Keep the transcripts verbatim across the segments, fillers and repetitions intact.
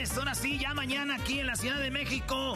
señores, ahora sí, ya mañana aquí en la Ciudad de México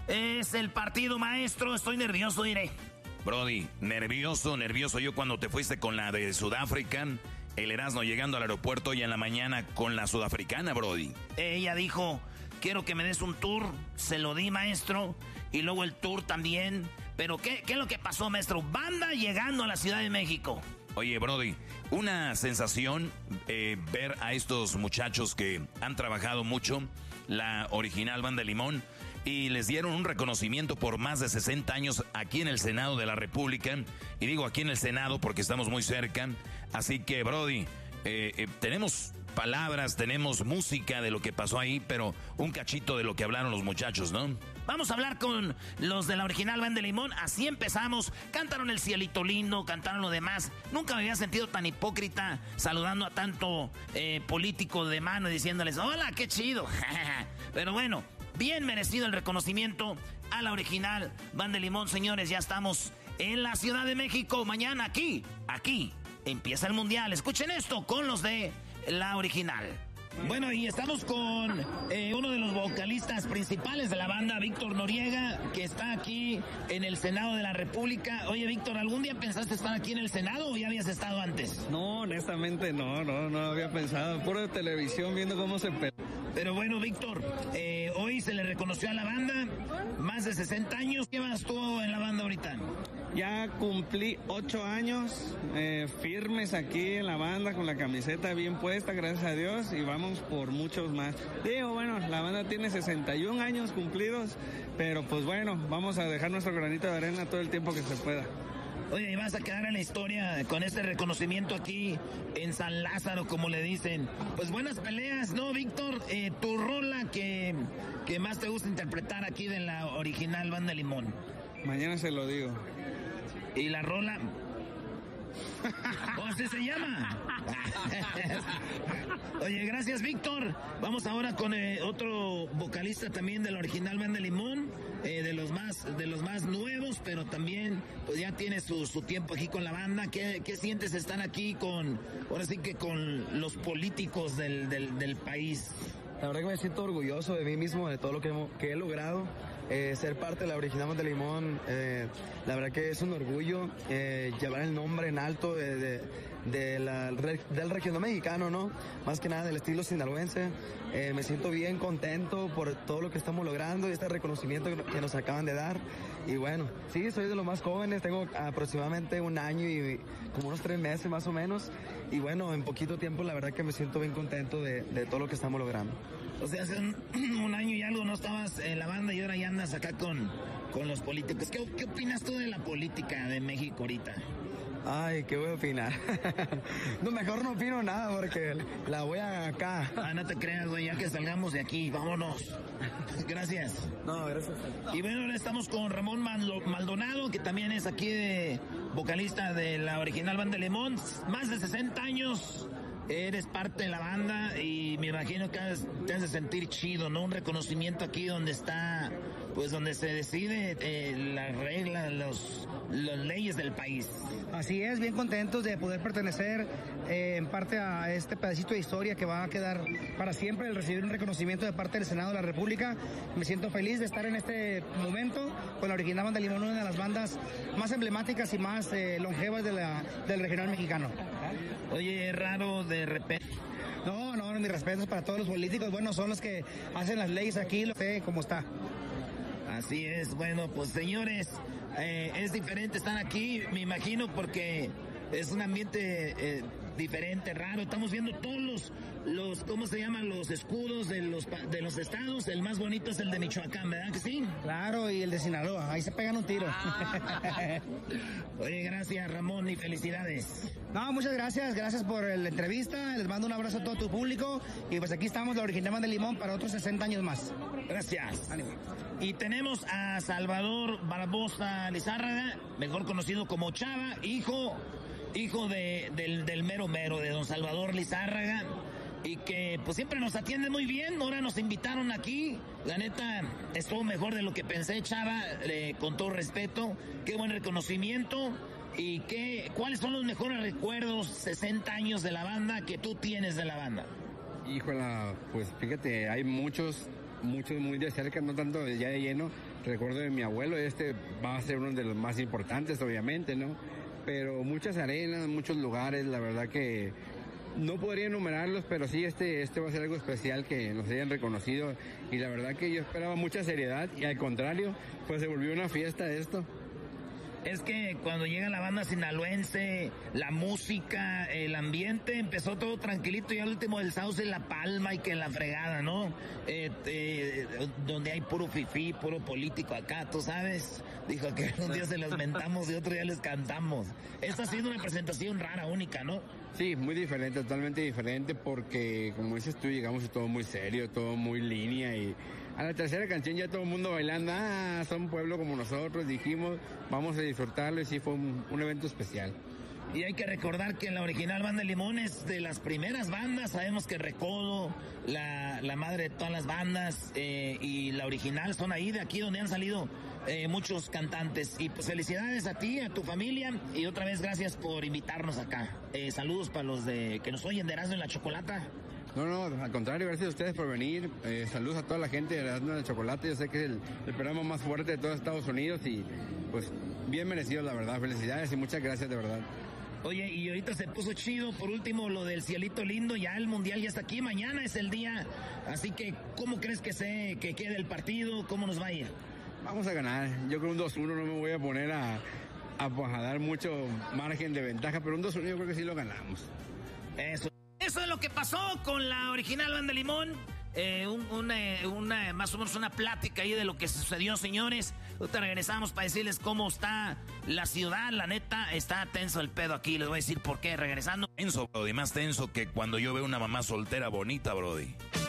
es el partido maestro. Estoy nervioso, diré. Brody, nervioso, nervioso. Yo cuando te fuiste con la de Sudáfrica, el Erasmo llegando al aeropuerto y en la mañana con la sudafricana, Brody. Ella dijo, quiero que me des un tour. Se lo di, maestro. Y luego el tour también. Pero ¿qué, qué es lo que pasó, maestro? Banda llegando a la Ciudad de México. Oye, Brody, una sensación eh, ver a estos muchachos que han trabajado mucho, la original Banda Limón, y les dieron un reconocimiento por más de sesenta años aquí en el Senado de la República. Y digo aquí en el Senado porque estamos muy cerca. Así que, Brody, eh, eh, tenemos palabras, tenemos música de lo que pasó ahí, pero un cachito de lo que hablaron los muchachos, ¿no? Vamos a hablar con los de la original Banda Limón. Así empezamos. Cantaron El Cielito Lindo, cantaron lo demás. Nunca me había sentido tan hipócrita saludando a tanto eh, político de mano y diciéndoles, hola, qué chido. Pero bueno, bien merecido el reconocimiento a la original Banda Limón. Señores, ya estamos en la Ciudad de México. Mañana aquí, aquí empieza el Mundial. Escuchen esto con los de la original. Bueno, y estamos con eh, uno de los vocalistas principales de la banda, Víctor Noriega, que está aquí en el Senado de la República. Oye, Víctor, ¿algún día pensaste estar aquí en el Senado o ya habías estado antes? No, honestamente no, no, no había pensado. Pura televisión viendo cómo se pelea. Pero bueno, Víctor, eh, hoy se le reconoció a la banda, más de sesenta años. ¿Qué más tú en la banda ahorita? Ya cumplí ocho años eh, firmes aquí en la banda con la camiseta bien puesta, gracias a Dios, y vamos por muchos más. Digo, bueno, la banda tiene sesenta y un años cumplidos, pero pues bueno, vamos a dejar nuestro granito de arena todo el tiempo que se pueda. Oye, y vas a quedar en la historia con este reconocimiento aquí en San Lázaro, como le dicen. Pues buenas peleas, ¿no, Víctor? Eh, tu rola que, que más te gusta interpretar aquí de la original Banda Limón. Mañana se lo digo. ¿Y la rola? ¿Cómo así se llama? Oye, gracias, Víctor. Vamos ahora con eh, otro vocalista también de la original Banda Limón, eh, de los más de los más nuevos, pero también pues ya tiene su, su tiempo aquí con la banda. ¿Qué, qué sientes estar aquí con, ahora sí que con los políticos del, del, del país? La verdad que me siento orgulloso de mí mismo, de todo lo que, hemos, que he logrado. Eh, ser parte de la original Banda Limón, eh, la verdad que es un orgullo eh, llevar el nombre en alto de, de, de la, del regional mexicano, ¿no? Más que nada del estilo sinaloense. Eh, me siento bien contento por todo lo que estamos logrando y este reconocimiento que, que nos acaban de dar. Y bueno, sí, soy de los más jóvenes, tengo aproximadamente un año y como unos tres meses más o menos. Y bueno, en poquito tiempo la verdad que me siento bien contento de, de todo lo que estamos logrando. O sea, hace un, un año y algo no estabas en la banda y ahora ya andas acá con, con los políticos. ¿Qué, ¿Qué opinas tú de la política de México ahorita? Ay, ¿qué voy a opinar? No, mejor no opino nada porque la voy a acá. Ah, no te creas, güey, ya que salgamos de aquí, vámonos. Gracias. No, gracias. Y bueno, ahora estamos con Ramón Maldonado, que también es aquí de vocalista de la original Banda Limón. Más de sesenta años. Eres parte de la banda y me imagino que te has de sentir chido, ¿no? Un reconocimiento aquí donde está, pues donde se decide eh, las reglas, los, las leyes del país. Así es, bien contentos de poder pertenecer eh, en parte a este pedacito de historia que va a quedar para siempre, el recibir un reconocimiento de parte del Senado de la República. Me siento feliz de estar en este momento con la original Banda Limón, una de las bandas más emblemáticas y más eh, longevas de la, del regional mexicano. Oye, es raro de repente. No, no, mis respetos para todos los políticos. Bueno, son los que hacen las leyes aquí, lo sé cómo está. Así es, bueno, pues señores, eh, es diferente estar aquí, me imagino, porque es un ambiente eh, diferente, raro. Estamos viendo todos los, los, ¿cómo se llaman? Los escudos de los, de los estados. El más bonito es el de Michoacán, ¿verdad que sí? Claro, y el de Sinaloa, ahí se pegan un tiro. Ah. Oye, gracias, Ramón, y felicidades. No, muchas gracias, gracias por la entrevista. Les mando un abrazo a todo tu público. Y pues aquí estamos, la original Banda Limón, para otros sesenta años más. Gracias. Ánimo. Y tenemos a Salvador Barbosa Lizárraga, mejor conocido como Chava, hijo, hijo de, del, del mero mero, de don Salvador Lizárraga, y que pues siempre nos atiende muy bien. Ahora nos invitaron aquí, la neta estuvo mejor de lo que pensé, Chava, eh, con todo respeto, qué buen reconocimiento. ¿Y qué, cuáles son los mejores recuerdos, sesenta años de la banda, que tú tienes de la banda? Híjola, pues fíjate, hay muchos, muchos muy de cerca, no tanto ya de lleno. Recuerdo de mi abuelo, este va a ser uno de los más importantes, obviamente, ¿no? Pero muchas arenas, muchos lugares, la verdad que no podría enumerarlos, pero sí este, este va a ser algo especial que nos hayan reconocido. Y la verdad que yo esperaba mucha seriedad y al contrario, pues se volvió una fiesta esto. Es que cuando llega la banda sinaloense, la música, el ambiente, empezó todo tranquilito y al último el Sauce, La Palma y que la fregada, ¿no? Eh, eh, donde hay puro fifí, puro político acá, tú sabes. Dijo que un día se los mentamos y otro día les cantamos. Esta ha sido una presentación rara, única, ¿no? Sí, muy diferente, totalmente diferente porque, como dices tú, llegamos y todo muy serio, todo muy línea y a la tercera canción ya todo el mundo bailando, ah, son un pueblo como nosotros, dijimos, vamos a disfrutarlo y sí fue un, un evento especial. Y hay que recordar que la original Banda Limón es de las primeras bandas, sabemos que Recodo, la, la madre de todas las bandas eh, y la original son ahí, de aquí donde han salido eh, muchos cantantes. Y pues felicidades a ti, a tu familia y otra vez gracias por invitarnos acá. Eh, saludos para los de que nos oyen de Erasmo y la Chocolata. No, no, al contrario, gracias a ustedes por venir. Eh, saludos a toda la gente de Erasmo y la Chocolata. Yo sé que es el, el programa más fuerte de todo Estados Unidos y pues bien merecido, la verdad. Felicidades y muchas gracias, de verdad. Oye, y ahorita se puso chido, por último, lo del cielito lindo, ya el mundial ya está aquí, mañana es el día, así que, ¿cómo crees que se que quede el partido? ¿Cómo nos va a ir? Vamos a ganar, yo creo un dos uno, no me voy a poner a, a, pues, a dar mucho margen de ventaja, pero un dos uno yo creo que sí lo ganamos. Eso. Eso es lo que pasó con la original Banda Limón. Eh, un, una, una, más o menos una plática ahí de lo que sucedió, señores. Ahorita regresamos para decirles cómo está la ciudad. La neta, está tenso el pedo aquí. Les voy a decir por qué, regresando. Tenso, Brody, más tenso que cuando yo veo una mamá soltera bonita, Brody.